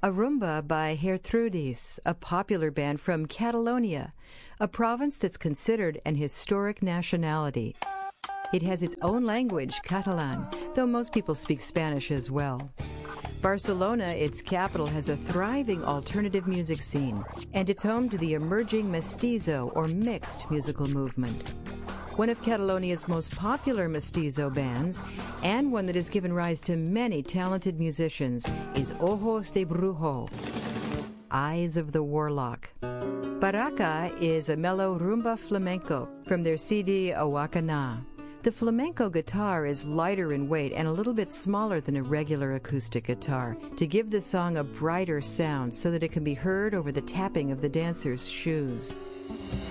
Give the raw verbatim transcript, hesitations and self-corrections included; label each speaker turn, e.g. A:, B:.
A: A rumba by Gertrudis, a popular band from Catalonia, a province that's considered an historic nationality. It has its own language, Catalan, though most people speak Spanish as well. Barcelona, its capital, has a thriving alternative music scene, and it's home to the emerging mestizo or mixed musical movement. One of Catalonia's most popular mestizo bands, and one that has given rise to many talented musicians, is Ojos de Brujo, Eyes of the Warlock. Baraka is a mellow rumba flamenco from their C D Awakana. The flamenco guitar is lighter in weight and a little bit smaller than a regular acoustic guitar to give the song a brighter sound so that it can be heard over the tapping of the dancers' shoes.